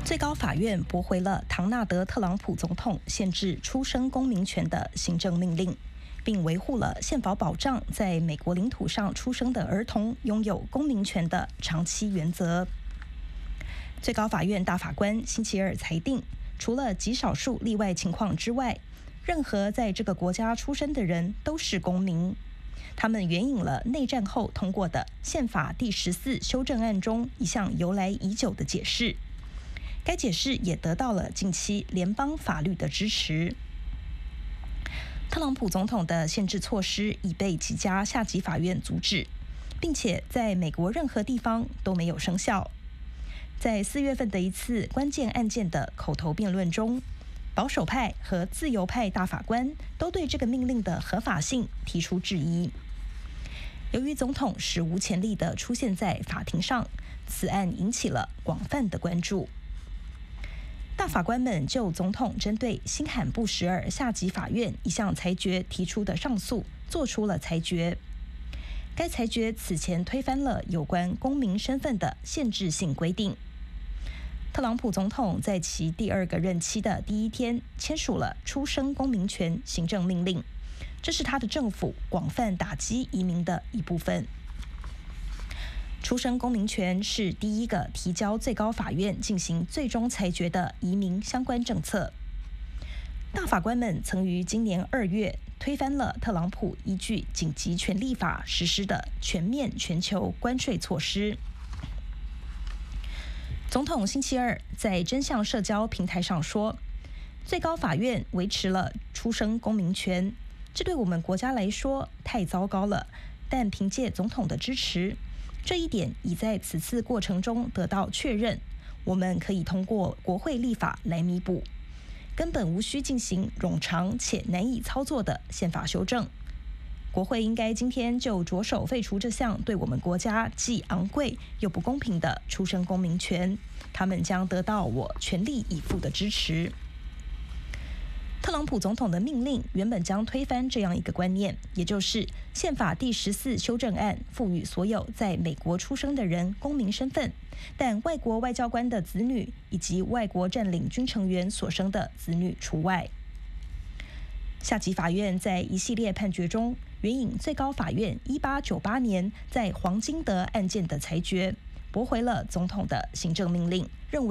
最高法院驳回了唐纳德·特朗普总统限制出生公民权的行政命令，并维护了宪法保障在美国领土上出生的儿童拥有公民权的长期原则。最高法院大法官星期二裁定，除了极少数例外情况之外，任何在这个国家出生的人都是公民。他们援引了内战后通过的宪法第14修正案中一项由来已久的解释。该解释也得到了近期联邦法律的支持。特朗普总统的限制措施已被几家下级法院阻止，并且在美国任何地方都没有生效。在4月份的一次关键案件的口头辩论中，保守派和自由派大法官都对这个命令的合法性提出质疑。由于总统史无前例地出现在法庭上，此案引起了广泛的关注。大法官们就总统针对新罕布什尔下级法院一项裁决提出的上诉做出了裁决。该裁决此前推翻了有关公民身份的限制性规定。特朗普总统在其第2个任期的第一天签署了出生公民权行政命令，这是他的政府广泛打击移民的一部分。出生公民权是第一个提交最高法院进行最终裁决的移民相关政策。大法官们曾于今年2月推翻了特朗普依据紧急权力法实施的全面全球关税措施。总统星期二在真相社交平台上说，最高法院维持了出生公民权，这对我们国家来说太糟糕了，但凭借总统的支持，这一点已在此次过程中得到确认，我们可以通过国会立法来弥补，根本无需进行冗长且难以操作的宪法修正。国会应该今天就着手废除这项对我们国家既昂贵又不公平的出生公民权，他们将得到我全力以赴的支持。特朗普总统的命令原本将推翻这样一个观念，也就是宪法第14修正案赋予所有在美国出生的人公民身份，但外国外交官的子女以及外国占领军成员所生的子女除外。下级法院在一系列判决中援引最高法院1898年在黄金德案件的裁决，驳回了总统的行政命令，认为